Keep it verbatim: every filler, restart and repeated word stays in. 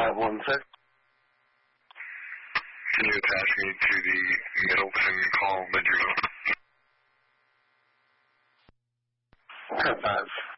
five one six. Can you attach me to the Middleton call that you're on? five.